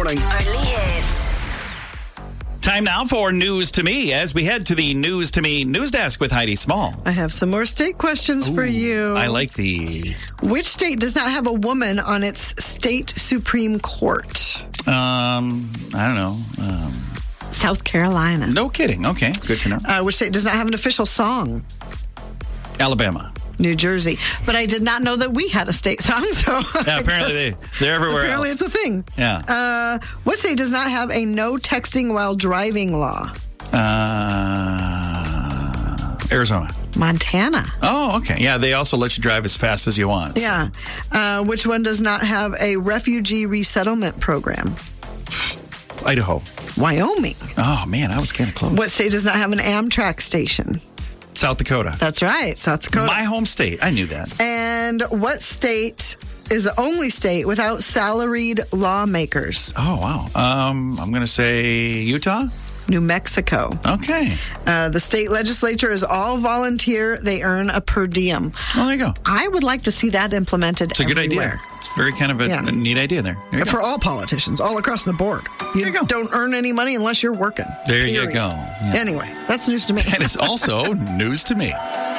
morning. Early hits. Time now for News to Me as we head to the News to Me news desk with Heidi Small. I have some more state questions for you. I like these. Which state does not have a woman on its state Supreme Court? I don't know. South Carolina. No kidding. Okay, good to know. Which state does not have an official song? Alabama. New Jersey. But I did not know that we had a state song, so Yeah, apparently they're everywhere apparently else. it's a thing. Yeah. What state does not have a no texting while driving law? Arizona. Montana. Oh, okay. Yeah, they also let you drive as fast as you want. Yeah. Which one does not have a refugee resettlement program? Idaho. Wyoming. Oh, man, I was kind of close. What state does not have an Amtrak station? South Dakota. That's right, South Dakota. My home state. I knew that. And what state is the only state without salaried lawmakers? Oh, wow. I'm going to say Utah. New Mexico. Okay. The state legislature is all volunteer. They earn a per diem. Well, there you go. I would like to see that implemented It's a good everywhere. idea. It's very kind of a neat idea there. There you go. For all politicians, all across the board. You go. don't earn any money unless you're working. There you Period. go. Yeah. Anyway, that's news to me. And it's also news to me.